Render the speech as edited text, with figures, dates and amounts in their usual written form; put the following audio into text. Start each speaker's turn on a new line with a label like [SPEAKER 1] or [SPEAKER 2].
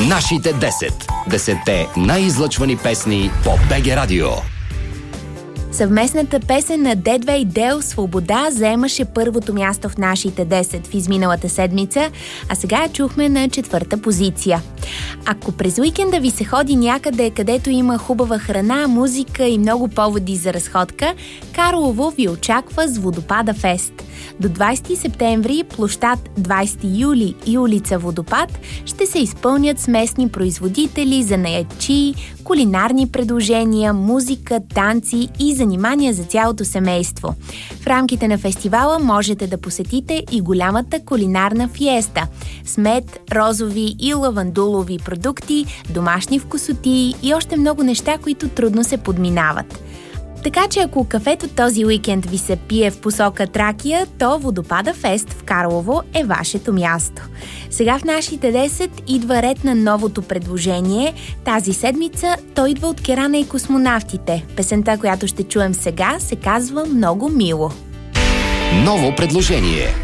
[SPEAKER 1] Нашите 10. 10-те най-излъчвани песни по БГ Радио.
[SPEAKER 2] Съвместната песен на Дедве и Дел "Свобода" заемаше първото място в нашите 10 в изминалата седмица, а сега я чухме на 4-та позиция. Ако през уикенда ви се ходи някъде, където има хубава храна, музика и много поводи за разходка, Карлово ви очаква с Водопада Фест. До 20 септември площад 20 юли и улица Водопад ще се изпълнят с местни производители, занаятчии, кулинарни предложения, музика, танци и занимания за цялото семейство. В рамките на фестивала можете да посетите и голямата кулинарна фиеста с мед, розови и лавандулови продукти, домашни вкусотии и още много неща, които трудно се подминават. Така че ако кафето този уикенд ви се пие в посока Тракия, то Водопада Фест в Карлово е вашето място. Сега в нашите 10 идва ред на новото предложение. Тази седмица то идва от Керана и космонавтите. Песента, която ще чуем сега, се казва "Много мило".
[SPEAKER 1] Ново предложение.